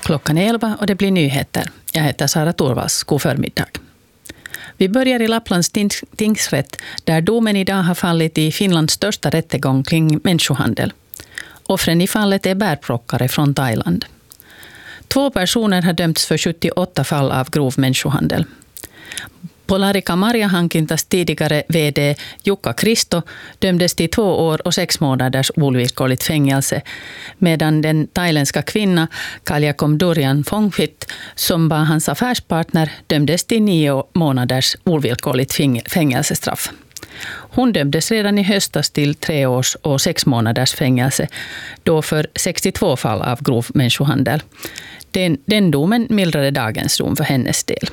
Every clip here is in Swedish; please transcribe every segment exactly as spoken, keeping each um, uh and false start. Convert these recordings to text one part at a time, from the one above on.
Klockan är elva och det blir nyheter. Jag heter Sara Torvalds. God förmiddag. Vi börjar i Lapplands tingsrätt där domen idag har fallit i Finlands största rättegång kring människohandel. Offren i fallet är bärplockare från Thailand. Två personer har dömts för sjuttioåtta fall av grov människohandel. Polarika Marjahankintas tidigare vd Jukka Kristo dömdes till två år och sex månaders ovillkorligt fängelse, medan den thailändska kvinna Kaljakom Durian Phongvit, som var hans affärspartner, dömdes till nio månaders ovillkorligt fängelsestraff. Hon dömdes redan i höstas till tre års och sex månaders fängelse, då för sextiotvå fall av grov människohandel. Den, den domen mildrade dagens dom för hennes del.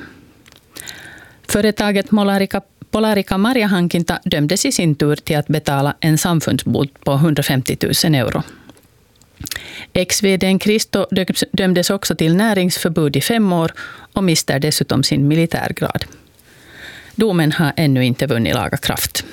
Företaget Polarika, Polarika Marjahankinta dömdes i sin tur till att betala en samfundsbot på hundrafemtio tusen euro. Ex-vdn Kristo dömdes också till näringsförbud i fem år och mister dessutom sin militärgrad. Domen har ännu inte vunnit laga kraft.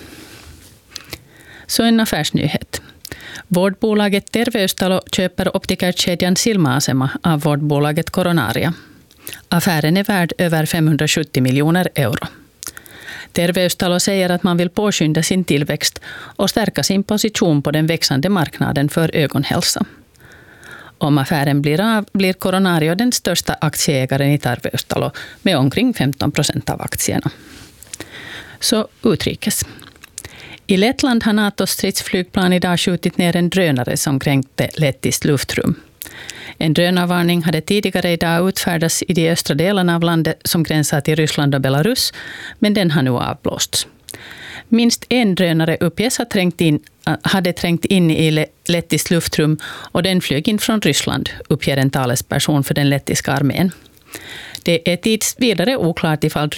Så en affärsnyhet. Vårdbolaget Terveystalo köper optikerkedjan Silmäasema av vårdbolaget Coronaria. Affären är värd över femhundrasjuttio miljoner euro. Terveystalo säger att man vill påskynda sin tillväxt och stärka sin position på den växande marknaden för ögonhälsa. Om affären blir av blir Coronaria den största aktieägaren i Terveystalo med omkring femton procent av aktierna. Så utrikes. I Lettland har NATOs stridsflygplan idag skjutit ner en drönare som kränkte lettiskt luftrum. En drönarvarning hade tidigare idag utfärdats i de östra delarna av landet som gränsar till Ryssland och Belarus, men den har nu avblåsts. Minst en drönare uppges ha trängt in, hade trängt in i lettiskt luftrum och den flög in från Ryssland, uppger en talesperson för den lettiska armén. Det är tills vidare oklart ifall